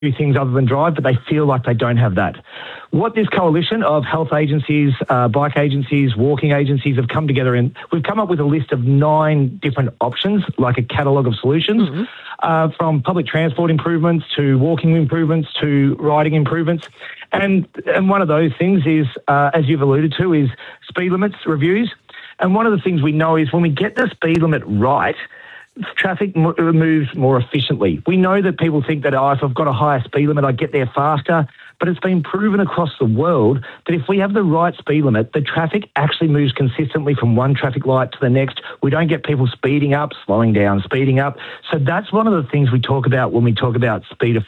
things other than drive, but they feel like they don't have that. What this coalition of health agencies, bike agencies, walking agencies have come together in, we've come up with a list of 9 different options, like a catalogue of solutions, from public transport improvements to walking improvements to riding improvements. And one of those things is, as you've alluded to, is speed limits reviews. And one of the things we know is when we get the speed limit right, traffic moves more efficiently. We know that people think that, if I've got a higher speed limit, I get there faster. But it's been proven across the world that if we have the right speed limit, the traffic actually moves consistently from one traffic light to the next. We don't get people speeding up, slowing down, speeding up. So that's one of the things we talk about when we talk about fuel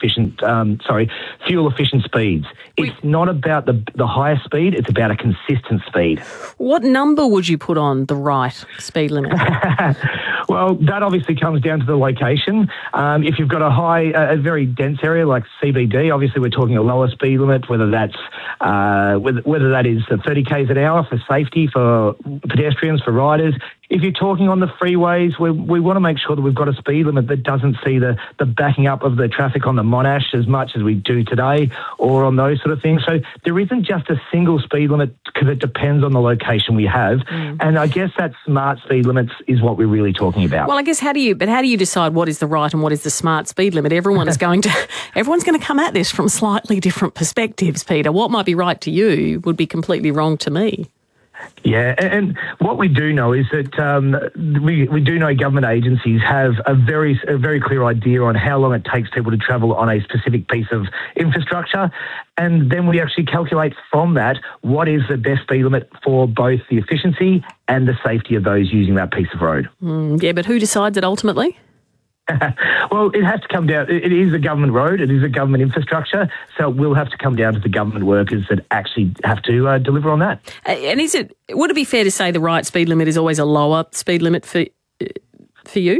efficient speeds. It's not about the highest speed, it's about a consistent speed. What number would you put on the right speed limit? Well, that obviously comes down to the location. If you've got a very dense area like CBD, obviously we're talking a lower speed limit, whether that's whether that is 30 k's an hour for safety, for pedestrians, for riders. If you're talking on the freeways, we want to make sure that we've got a speed limit that doesn't see the backing up of the traffic on the Monash as much as we do today, or on those sort of things. So there isn't just a single speed limit because it depends on the location we have. And I guess that smart speed limits is what we're really talking about. Well, I guess how do you decide what is the right and what is the smart speed limit? Everyone's going to come at this from slightly different perspectives, Peter. What might be right to you would be completely wrong to me. Yeah, and what we do know is that we do know government agencies have a very clear idea on how long it takes people to travel on a specific piece of infrastructure, and then we actually calculate from that what is the best speed limit for both the efficiency and the safety of those using that piece of road. Yeah, but who decides it ultimately? Well, it has to come down. It is a government road. It is a government infrastructure. So it will have to come down to the government workers that actually have to deliver on that. And would it be fair to say the right speed limit is always a lower speed limit for you?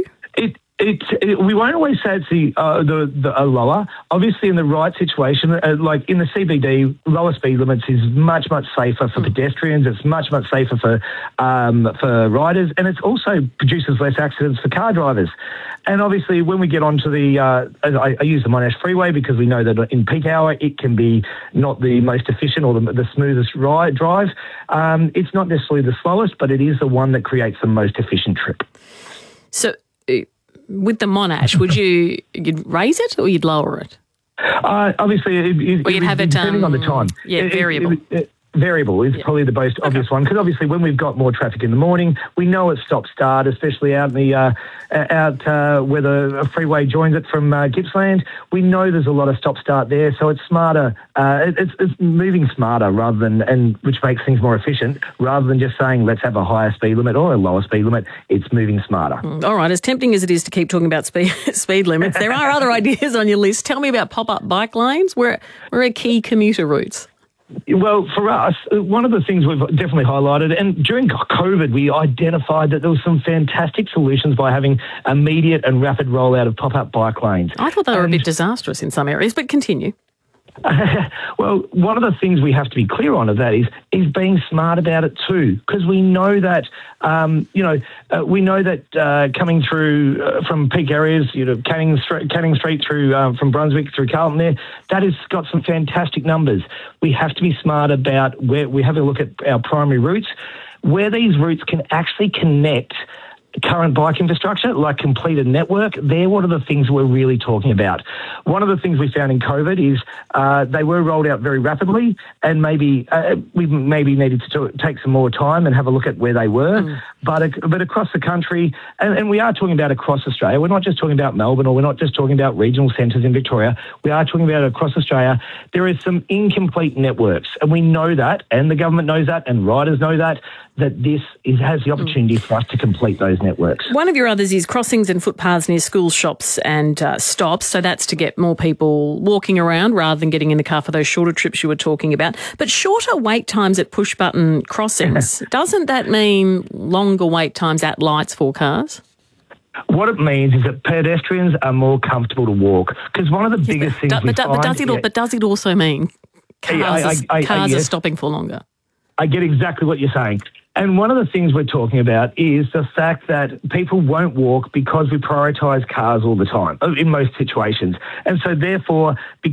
We won't always say it's a lower. Obviously, in the right situation, like in the CBD, lower speed limits is much, much safer for pedestrians. It's much, much safer for riders, and it also produces less accidents for car drivers. And obviously, when we get onto I use the Monash Freeway because we know that in peak hour it can be not the most efficient or the smoothest drive. It's not necessarily the slowest, but it is the one that creates the most efficient trip. So, with the Monash, you'd raise it or you'd lower it? Obviously, you'd have it depending on the time. Yeah, variable. Variable is probably the most obvious one, because obviously when we've got more traffic in the morning, we know it's stop-start, especially out in the where the freeway joins it from Gippsland. We know there's a lot of stop-start there, so it's smarter. It's moving smarter which makes things more efficient, rather than just saying let's have a higher speed limit or a lower speed limit. It's moving smarter. All right, as tempting as it is to keep talking about speed limits, there are other ideas on your list. Tell me about pop-up bike lanes. Where are key commuter routes? Well, for us, one of the things we've definitely highlighted, and during COVID, we identified that there were some fantastic solutions by having immediate and rapid rollout of pop-up bike lanes. I thought they were a bit disastrous in some areas, but continue. Well, one of the things we have to be clear on of that is being smart about it too, because we know that coming through from peak areas, Canning Street through from Brunswick through Carlton that has got some fantastic numbers. We have to be smart about where we have a look at our primary routes, where these routes can actually connect current bike infrastructure, like completed network. They're one of the things we're really talking about. One of the things we found in COVID is they were rolled out very rapidly, and maybe we needed to take some more time and have a look at where they were. But across the country, and we are talking about across Australia, we're not just talking about Melbourne, or we're not just talking about regional centres in Victoria, we are talking about across Australia. There is some incomplete networks, and we know that, and the government knows that, and riders know that this has the opportunity for us to complete those networks. One of your others is crossings and footpaths near schools, shops and stops. So that's to get more people walking around rather than getting in the car for those shorter trips you were talking about. But shorter wait times at push-button crossings, doesn't that mean longer wait times at lights for cars? What it means is that pedestrians are more comfortable to walk. Because one of the biggest things we find... But does it also mean cars are stopping for longer? I get exactly what you're saying. And one of the things we're talking about is the fact that people won't walk because we prioritise cars all the time, in most situations. And so therefore,